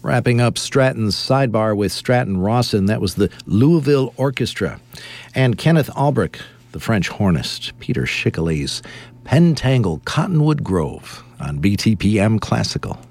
Wrapping up Stratton's sidebar with Stratton Rawson, that was the Louisville Orchestra. And Kenneth Albrecht, the French hornist, Peter Schickele's Pentangle Cottonwood Grove on BTPM Classical.